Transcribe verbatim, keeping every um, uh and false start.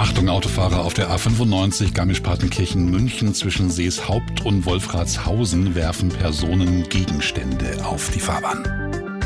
Achtung Autofahrer, auf der A fünfundneunzig Garmisch-Partenkirchen-München zwischen Seeshaupt und Wolfratshausen werfen Personen Gegenstände auf die Fahrbahn.